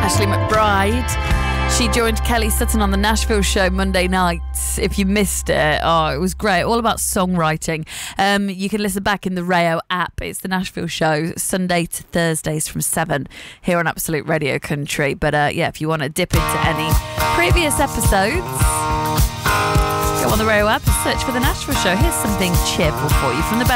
Ashley McBryde. She joined Kelly Sutton on the Nashville show Monday night. If you missed it, it was great. All about songwriting. You can listen back in the Rayo app. It's the Nashville show, Sunday to Thursdays from 7 here on Absolute Radio Country. But if you want to dip into any previous episodes, go on the Rayo app and search for the Nashville show. Here's something cheerful for you from the